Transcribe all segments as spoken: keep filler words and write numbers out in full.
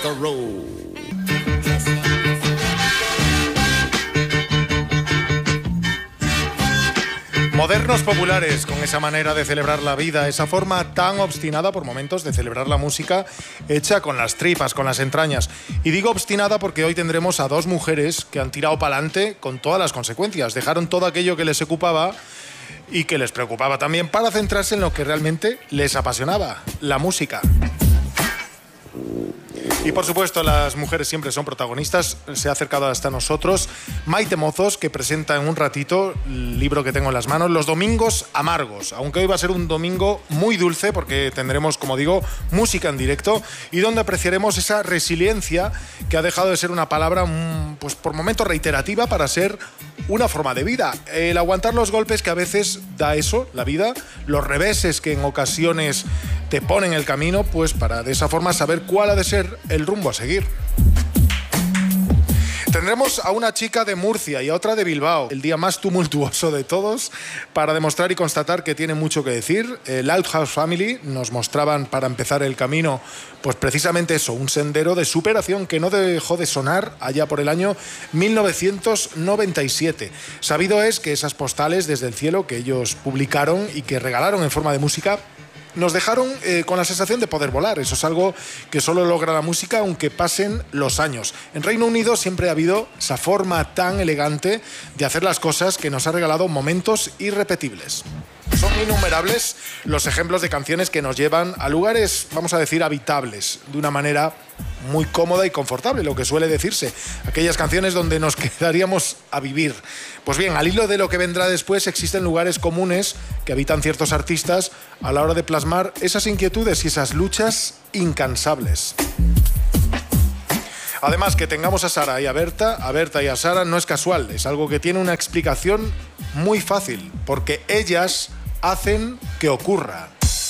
the road. Modernos populares, con esa manera de celebrar la vida, esa forma tan obstinada por momentos de celebrar la música hecha con las tripas, con las entrañas. Y digo obstinada porque hoy tendremos a dos mujeres que han tirado para adelante con todas las consecuencias. Dejaron todo aquello que les ocupaba y que les preocupaba también para centrarse en lo que realmente les apasionaba, la música. Y por supuesto, las mujeres siempre son protagonistas. Se ha acercado hasta nosotros Maite Mozos, que presenta en un ratito el libro que tengo en las manos, Los Domingos Amargos. Aunque hoy va a ser un domingo muy dulce porque tendremos, como digo, música en directo y donde apreciaremos esa resiliencia que ha dejado de ser una palabra, pues por momentos reiterativa, para ser una forma de vida. El aguantar los golpes que a veces da eso, la vida, los reveses que en ocasiones te ponen el camino, pues para de esa forma saber cuál ha de ser el rumbo a seguir. Tendremos a una chica de Murcia y a otra de Bilbao, el día más tumultuoso de todos, para demostrar y constatar que tiene mucho que decir. El Outhouse Family nos mostraban, para empezar el camino, pues precisamente eso, un sendero de superación que no dejó de sonar allá por el año mil novecientos noventa y siete. Sabido es que esas postales desde el cielo que ellos publicaron y que regalaron en forma de música nos dejaron eh, con la sensación de poder volar. Eso es algo que solo logra la música aunque pasen los años. En Reino Unido siempre ha habido esa forma tan elegante de hacer las cosas que nos ha regalado momentos irrepetibles. Son innumerables los ejemplos de canciones que nos llevan a lugares, vamos a decir, habitables, de una manera muy cómoda y confortable, lo que suele decirse. Aquellas canciones donde nos quedaríamos a vivir. Pues bien, al hilo de lo que vendrá después, existen lugares comunes que habitan ciertos artistas a la hora de plasmar esas inquietudes y esas luchas incansables. Además, que tengamos a Sara y a Berta, a Berta y a Sara no es casual, es algo que tiene una explicación muy fácil, porque ellas hacen que ocurra.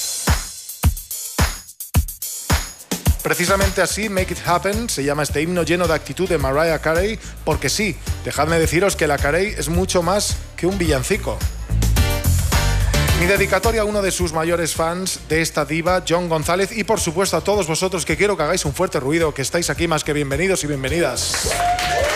Precisamente así, Make It Happen, se llama este himno lleno de actitud de Mariah Carey, porque sí, dejadme deciros que la Carey es mucho más que un villancico. Mi dedicatoria a uno de sus mayores fans de esta diva, John González, y por supuesto a todos vosotros, que quiero que hagáis un fuerte ruido, que estáis aquí más que bienvenidos y bienvenidas.